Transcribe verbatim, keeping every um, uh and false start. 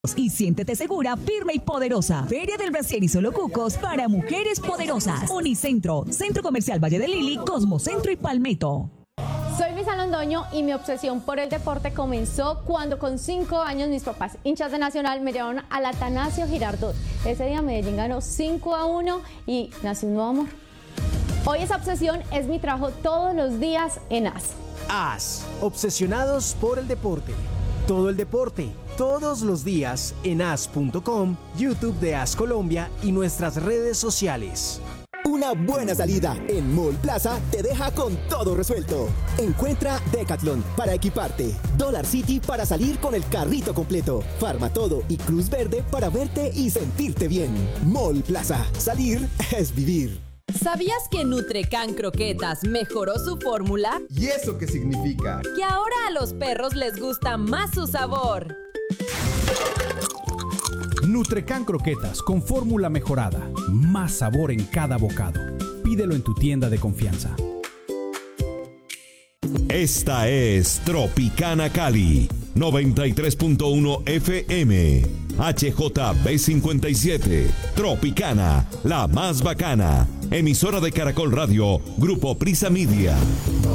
Y siéntete segura, firme y poderosa. Feria del Brasier y Solo Cucos para mujeres poderosas. Unicentro, Centro Comercial Valle de Lili, Cosmocentro y Palmetto. Soy Luisa Londoño y mi obsesión por el deporte comenzó cuando con cinco años mis papás, hinchas de Nacional, me llevaron al Atanasio Girardot. Ese día Medellín ganó cinco a uno y nació un nuevo amor. Hoy esa obsesión es mi trabajo todos los días en A S. A S, obsesionados por el deporte. Todo el deporte, todos los días en A S punto com, YouTube de A S Colombia y nuestras redes sociales. Una buena salida en Mall Plaza te deja con todo resuelto. Encuentra Decathlon para equiparte, Dollar City para salir con el carrito completo, Farmatodo y Cruz Verde para verte y sentirte bien. Mall Plaza, salir es vivir. ¿Sabías que Nutrecan Croquetas mejoró su fórmula? ¿Y eso qué significa? Que ahora a los perros les gusta más su sabor. Nutrecan Croquetas con fórmula mejorada. Más sabor en cada bocado. Pídelo en tu tienda de confianza. Esta es Tropicana Cali, noventa y tres punto uno F M. H J B cincuenta y siete. Tropicana, la más bacana. Emisora de Caracol Radio, Grupo Prisa Media.